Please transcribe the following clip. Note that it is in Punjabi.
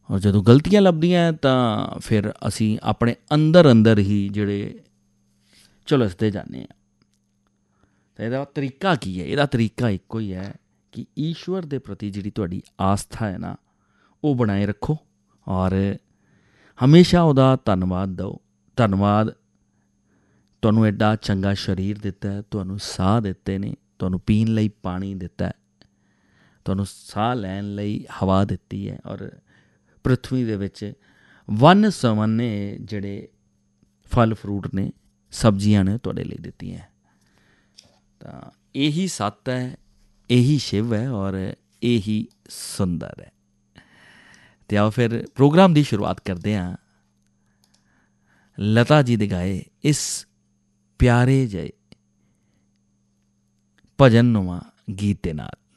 ਔਰ ਜਦੋਂ ਗਲਤੀਆਂ ਲੱਭਦੀਆਂ ਤਾਂ ਫਿਰ ਅਸੀਂ ਆਪਣੇ ਅੰਦਰ ਹੀ ਜਿਹੜੇ ਝੁਲਸਦੇ ਜਾਂਦੇ ਹਾਂ। ਤਾਂ ਇਹਦਾ ਤਰੀਕਾ ਕੀ ਹੈ? ਇਹਦਾ ਤਰੀਕਾ ਇੱਕੋ ਹੀ ਹੈ ਕਿ ਈਸ਼ਵਰ ਦੇ ਪ੍ਰਤੀ ਜਿਹੜੀ ਤੁਹਾਡੀ ਆਸਥਾ ਹੈ ਨਾ, ਉਹ ਬਣਾਏ ਰੱਖੋ ਔਰ ਹਮੇਸ਼ਾ ਉਹਦਾ ਧੰਨਵਾਦ ਦਿਓ। ਧੰਨਵਾਦ, ਤੁਹਾਨੂੰ ਐਡਾ ਚੰਗਾ ਸਰੀਰ ਦਿੱਤਾ ਹੈ, ਤੁਹਾਨੂੰ ਸਾਹ ਦਿੱਤੇ ਨੇ, ਤੁਹਾਨੂੰ ਪੀਣ ਲਈ ਪਾਣੀ ਦਿੱਤਾ ਹੈ, ਤੁਹਾਨੂੰ ਸਾਹ ਲੈਣ ਲਈ ਹਵਾ ਦਿੱਤੀ ਹੈ ਔਰ ਪ੍ਰਿਥਵੀ ਦੇ ਵਿੱਚ ਵੰਨ ਸਵੰਨੇ ਜਿਹੜੇ ਫਲ ਫਰੂਟ ਨੇ, ਸਬਜ਼ੀਆਂ ਨੇ, ਤੁਹਾਡੇ ਲਈ ਦਿੱਤੀਆਂ। ਤਾਂ ਇਹੀ ਸੱਤ ਹੈ, ਇਹੀ ਸ਼ਿਵ ਹੈ ਔਰ ਇਹੀ ਸੁੰਦਰ ਹੈ। ਅਤੇ ਆਓ ਫਿਰ ਪ੍ਰੋਗਰਾਮ ਦੀ ਸ਼ੁਰੂਆਤ ਕਰਦੇ ਹਾਂ ਲਤਾ ਜੀ ਦੇ ਗਾਏ ਇਸ ਪਿਆਰੇ ਜਿਹੇ ਭਜਨਨੁਮਾ ਗੀਤ ਦੇ ਨਾਲ।